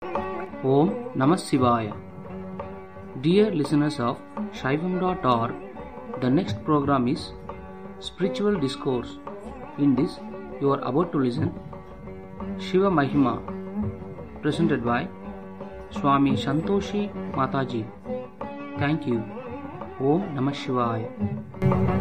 Om Namah Shivaya. Dear listeners of Shaivam.org, the next program is Spiritual Discourse. In this, you are about to listen Shiva Mahima, presented by Swami Santoshi Mataji. Thank you. Om Namah Shivaya.